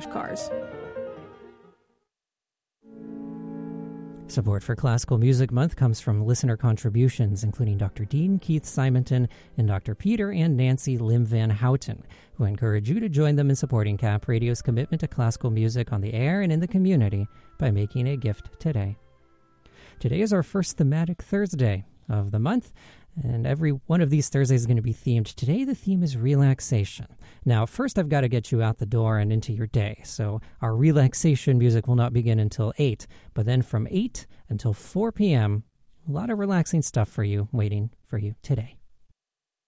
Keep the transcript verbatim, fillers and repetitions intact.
slash cars. Support for Classical Music Month comes from listener contributions, including Doctor Dean Keith Simonton and Doctor Peter and Nancy Lim Van Houten, who encourage you to join them in supporting C A P Radio's commitment to classical music on the air and in the community by making a gift today. Today is our first thematic Thursday of the month, and every one of these Thursdays is going to be themed. Today, the theme is relaxation. Now, first, I've got to get you out the door and into your day. So our relaxation music will not begin until eight, but then from eight until four p.m., a lot of relaxing stuff for you waiting for you today.